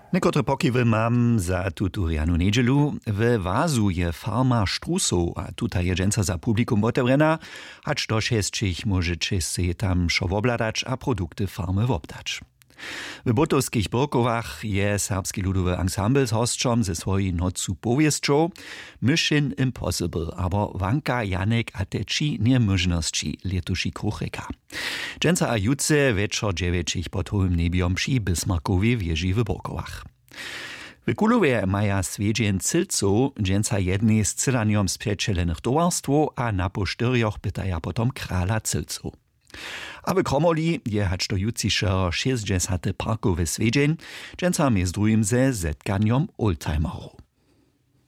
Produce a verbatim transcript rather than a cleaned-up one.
Nekotre pokiwy mam za tuturianu niedzielu. W Wazu je farma Strusov, a tuta je dżęca za publikum otewrena, hacz do šestčich możecie się tam szo wobladać, a produkty farmy wobdać. W Butowskich Borkowach je serbski ludowy ensemble z hostrzom ze swojej nocu powieszczą Mission Impossible, aber Wanka Janek a teči niemożności letuši krucheka. Dżęca a jutce wieczor dziewięćich pod hołym nebiom przy Bismarckowej wieży w Borkowach. W Kulowie maja swiedzien Cylcu dżęca jednej z cylaniom sprzeczelenych towarstwo, a na posztyrjoch pytaja potom krala Cylcu. A w Kromoli je hacz do jutrzejszego sześćdziesiąty parkowy swiedzień, dżęca między drugim ze zetkaniem oldtimerów.